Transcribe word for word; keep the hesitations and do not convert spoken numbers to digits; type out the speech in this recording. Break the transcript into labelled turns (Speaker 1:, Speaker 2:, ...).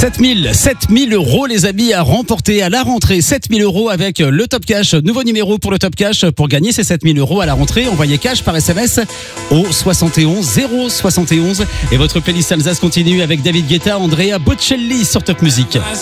Speaker 1: sept mille, sept mille euros les amis à remporter à la rentrée. sept mille euros avec le Top Cash. Nouveau numéro pour le Top Cash. Pour gagner ces sept mille euros à la rentrée, envoyez cash par S M S au soixante et onze zéro soixante et onze. Et votre playlist Alsace continue avec David Guetta, Andrea Bocelli sur Top Music.